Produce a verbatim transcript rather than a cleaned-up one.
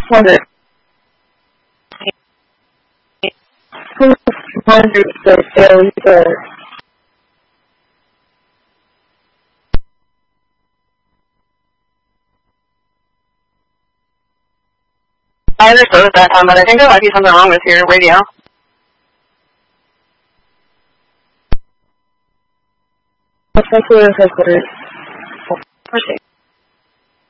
wonder. Who wonders the daily bird? I understood at that time, but I think there might be something wrong with your radio. Especially with records.